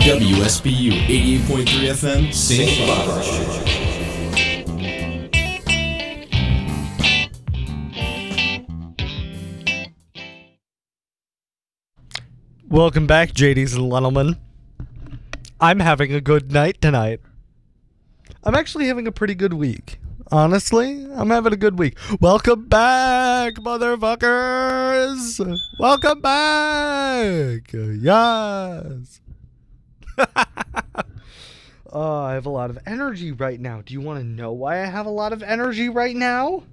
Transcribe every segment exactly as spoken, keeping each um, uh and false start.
W S B U eighty-eight point three F M, Saint Barbara. Welcome back, J Ds and gentlemen. I'm having a good night tonight. I'm actually having a pretty good week. Honestly, I'm having a good week. Welcome back, motherfuckers! Welcome back! Yes! Oh, I have a lot of energy right now. Do you want to know why I have a lot of energy right now?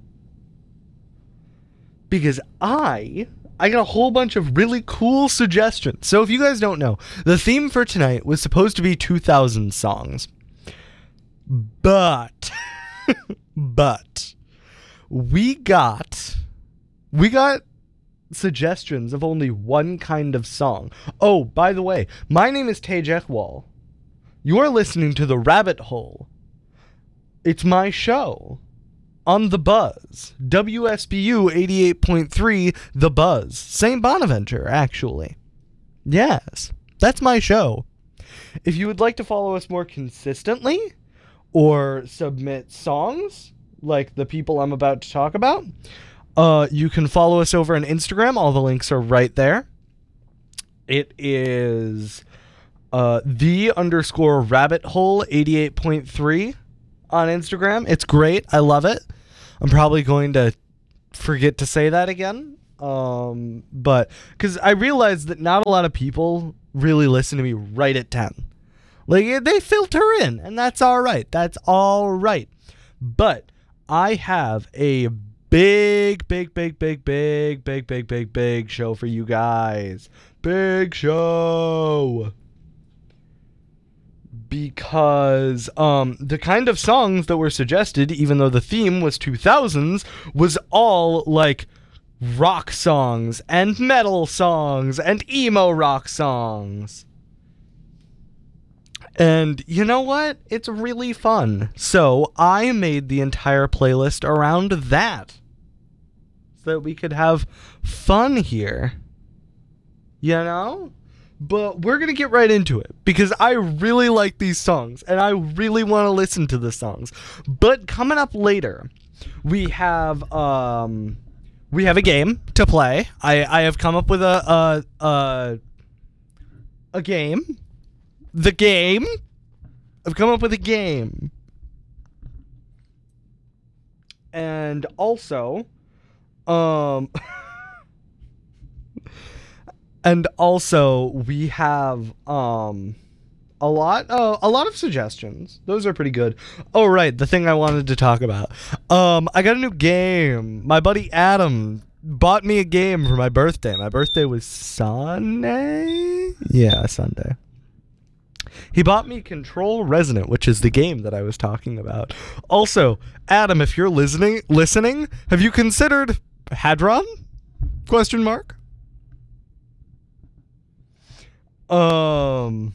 Because I... I got a whole bunch of really cool suggestions. So if you guys don't know, the theme for tonight was supposed to be two thousand songs. But... but... We got... We got suggestions of only one kind of song. Oh, by the way, my name is Tej Ekwal. You are listening to The Rabbit Hole. It's my show. On The Buzz. W S B U eighty-eight point three, The Buzz. Saint Bonaventure, actually. Yes, that's my show. If you would like to follow us more consistently, or submit songs, like the people I'm about to talk about, uh, you can follow us over on Instagram. All the links are right there. It is uh, the underscore rabbit hole eighty-eight point three on Instagram. It's great. I love it. I'm probably going to forget to say that again. Um, but because I realized that not a lot of people really listen to me right at ten. Like, they filter in, and that's all right. That's all right. But I have a big, big, big, big, big, big, big, big, big show for you guys. Big show. Because um, the kind of songs that were suggested, even though the theme was two thousands, was all like rock songs and metal songs and emo rock songs. And you know what? It's really fun. So I made the entire playlist around that, so that we could have fun here. You know? But we're going to get right into it, because I really like these songs, and I really want to listen to the songs. But coming up later, we have um, we have a game to play. I, I have come up with a, a, a, a game. The game. I've come up with a game. And also, um... And also, we have um, a lot, uh, a lot of suggestions. Those are pretty good. Oh, right, the thing I wanted to talk about. Um, I got a new game. My buddy Adam bought me a game for my birthday. My birthday was Sunday? Yeah, Sunday. He bought me Control Resonant, which is the game that I was talking about. Also, Adam, if you're listening, listening, have you considered Hadron? Question mark. Um,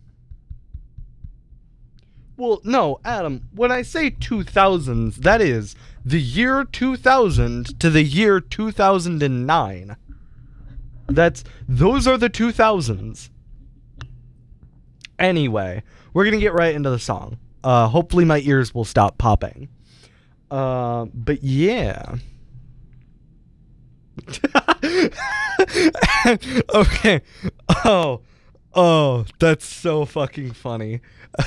well, no, Adam, when I say two thousands, that is the year two thousand to the year two thousand nine. That's, those are the two thousands. Anyway, we're going to get right into the song. Uh, hopefully my ears will stop popping. Uh, but yeah. Okay. Oh. Oh, that's so fucking funny.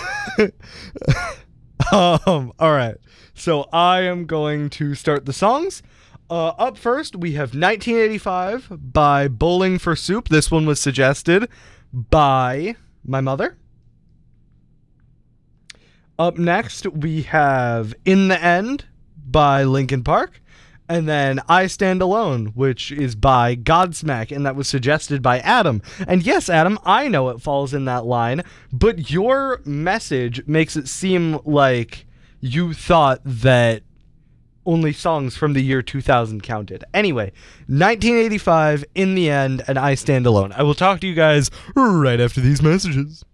um, all right. So I am going to start the songs. Uh, up first, we have nineteen eighty-five by Bowling for Soup. This one was suggested by my mother. Up next, we have In the End by Linkin Park. And then I Stand Alone, which is by Godsmack, and that was suggested by Adam. And yes, Adam, I know it falls in that line, but your message makes it seem like you thought that only songs from the year two thousand counted. Anyway, nineteen eighty-five, In the End, and I Stand Alone. I will talk to you guys right after these messages.